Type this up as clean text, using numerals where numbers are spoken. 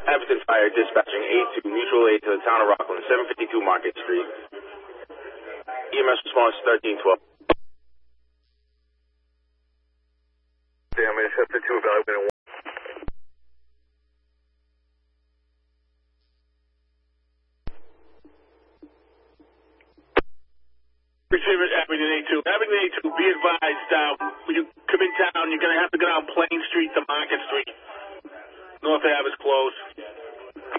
Abington Fire dispatching 8-2, mutual aid to the town of Rockland, 752 Market Street. EMS response 1312. Damage, up to 2, evaluating 1. Receiver, Abington A2. Abington A2, be advised, when you come in town, you're going to have to go down Plain Street to Market Street.